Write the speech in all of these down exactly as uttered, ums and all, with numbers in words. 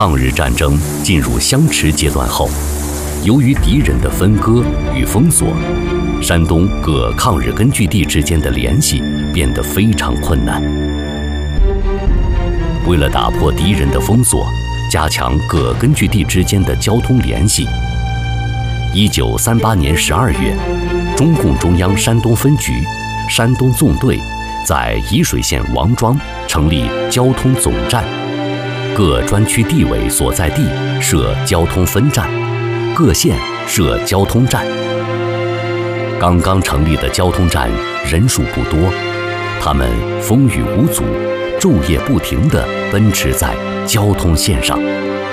抗日战争进入相持阶段后，由于敌人的分割与封锁，山东各抗日根据地之间的联系变得非常困难。为了打破敌人的封锁，加强各根据地之间的交通联系，一九三八年十二月，中共中央山东分局、山东纵队在沂水县王庄成立交通总站，各专区地委所在地设交通分站，各县设交通站。刚刚成立的交通站人数不多，他们风雨无阻，昼夜不停地奔驰在交通线上。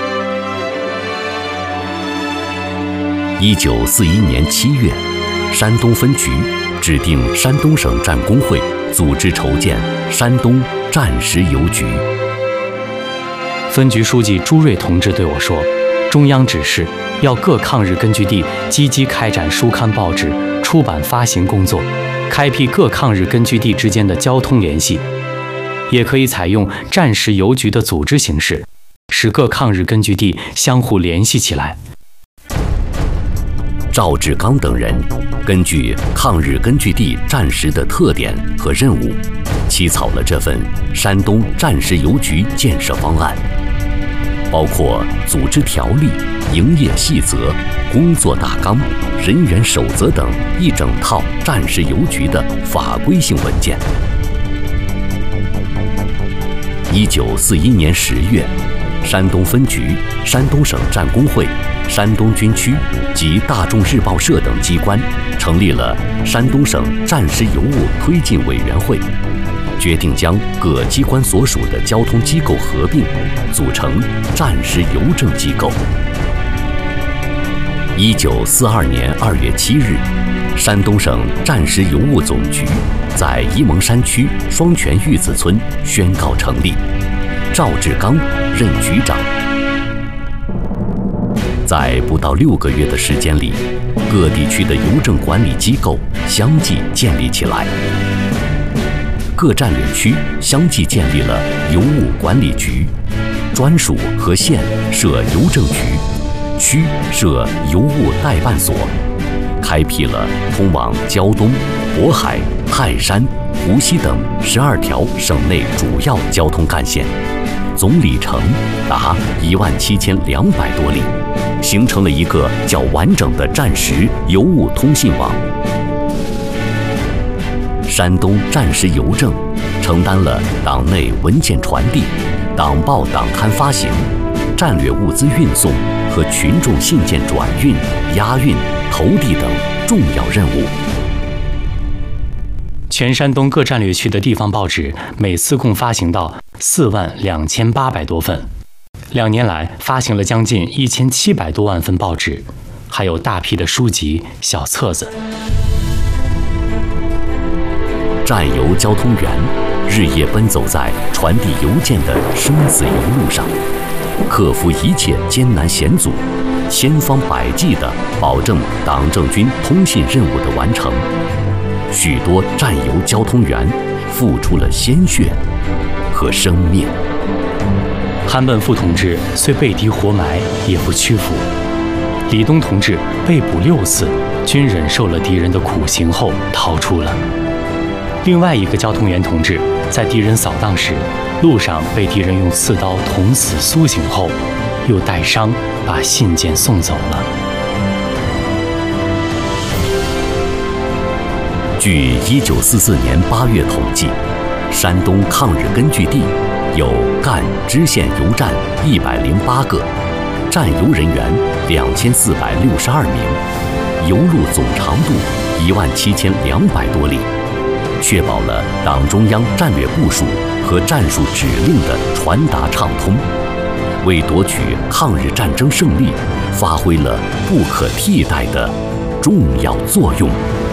一九四一年七月，山东分局指定山东省战工会组织筹建山东战时邮局。 分局书记朱瑞同志对我说，中央指示要各抗日根据地积极开展书刊报纸出版发行工作，开辟各抗日根据地之间的交通联系，也可以采用战时邮局的组织形式，使各抗日根据地相互联系起来。 赵志刚等人根据抗日根据地战时的特点和任务，起草了这份山东战时邮局建设方案，包括组织条例、营业细则、工作大纲、人员守则等一整套战时邮局的法规性文件。一九四一年十月，山东分局、山东省战工会、山东军区及大众日报社等机关成立了山东省战时邮务推进委员会，决定将各机关所属的交通机构合并，组成战时邮政机构。一九四二年二月七日，山东省战时邮务总局在沂蒙山区双泉峪子村宣告成立，赵志刚任局长。在不到六个月的时间里，各地区的邮政管理机构相继建立起来。各战略区相继建立了邮务管理局，专属和县设邮政局，区设邮务代办所，开辟了通往胶东、渤海、泰山、无锡等十二条省内主要交通干线，总里程达一万七千两百多里，形成了一个较完整的战时邮务通信网。山东战时邮政承担了党内文件传递、党报党刊发行、战略物资运送和群众信件转运、押运、投递等重要任务。 全山东各战略区的地方报纸每次共发行到四万两千八百多份，两年来发行了将近一千七百多万份报纸，还有大批的书籍、小册子。 战邮交通员日夜奔走在传递邮件的生死邮路上，克服一切艰难险阻，千方百计地保证党政军通信任务的完成。许多战邮交通员付出了鲜血和生命。 韩本富同志虽被敌活埋，也不屈服。李东同志被捕六次，均忍受了敌人的苦刑后逃出了。另外一个交通员同志在敌人扫荡时，路上被敌人用刺刀捅死苏醒后，又带伤把信件送走了。 据一九四四年八月统计，山东抗日根据地有赣支线邮站一百零八个，占邮人员两千四百六十二名，邮路总长度一万七千两百多里，确保了党中央战略部署和战术指令的传达畅通，为夺取抗日战争胜利发挥了不可替代的重要作用。